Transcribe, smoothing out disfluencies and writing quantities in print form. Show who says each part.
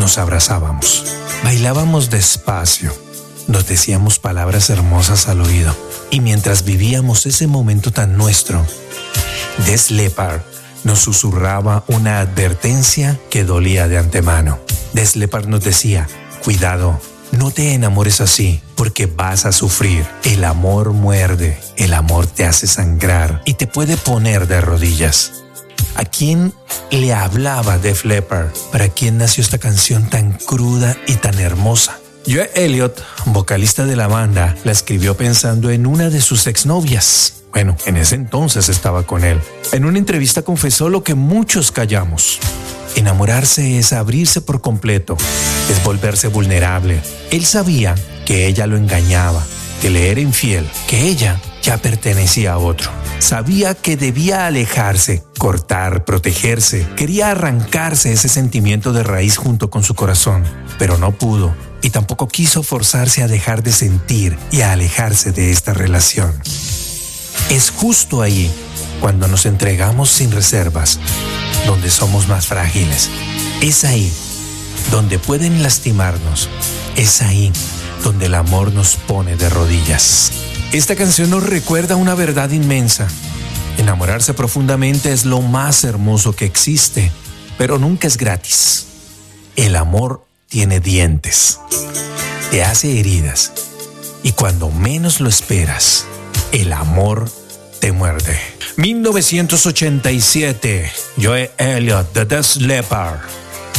Speaker 1: nos abrazábamos, bailábamos despacio, nos decíamos palabras hermosas al oído. Y mientras vivíamos ese momento tan nuestro, Def Leppard nos susurraba una advertencia que dolía de antemano. Def Leppard nos decía: cuidado, no te enamores así, porque vas a sufrir. El amor muerde, el amor te hace sangrar y te puede poner de rodillas. ¿A quién le hablaba Def Leppard? ¿Para quién nació esta canción tan cruda y tan hermosa? Joe Elliott, vocalista de la banda, la escribió pensando en una de sus exnovias. Bueno, en ese entonces estaba con él. En una entrevista confesó lo que muchos callamos. Enamorarse es abrirse por completo, es volverse vulnerable. Él sabía que ella lo engañaba, que le era infiel, que ella ya pertenecía a otro. Sabía que debía alejarse, cortar, protegerse. Quería arrancarse ese sentimiento de raíz junto con su corazón, pero no pudo y tampoco quiso forzarse a dejar de sentir y a alejarse de esta relación. Es justo ahí cuando nos entregamos sin reservas, donde somos más frágiles. Es ahí donde pueden lastimarnos. Es ahí donde el amor nos pone de rodillas. Esta canción nos recuerda una verdad inmensa. Enamorarse profundamente es lo más hermoso que existe, pero nunca es gratis. El amor tiene dientes, te hace heridas, y cuando menos lo esperas, el amor te muerde. 1987, Joe Elliott, The Def Leppard.